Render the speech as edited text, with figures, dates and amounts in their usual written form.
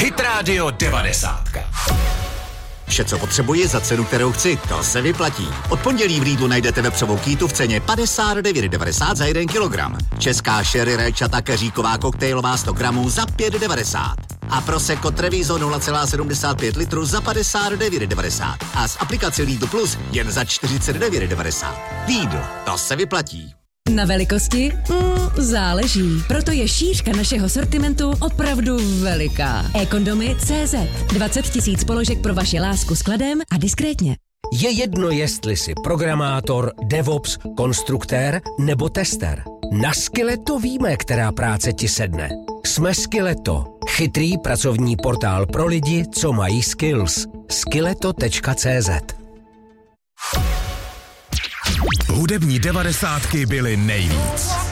Hit Radio 90. Vše, co potřebuji za cenu, kterou chci, to se vyplatí. Od pondělí v Lidlu najdete vepřovou kýtu v ceně 59,90 za 1 kilogram. Česká sherry rajčata keříková koktejlová 100 gramů za 5,90. A Prosecco Treviso 0,75 litru za 59,90. A z aplikace Lidl Plus jen za 49,90. Lidl, to se vyplatí. Na velikosti? Záleží. Proto je šířka našeho sortimentu opravdu veliká. eCondomy.cz 20 000 položek pro vaši lásku s kladem a diskrétně. Je jedno, jestli jsi programátor, DevOps, konstruktér nebo tester. Na Skilleto víme, která práce ti sedne. Jsme Skilleto. Chytrý pracovní portál pro lidi, co mají skills. Skilleto.cz. Hudební 90 byly nejvíc.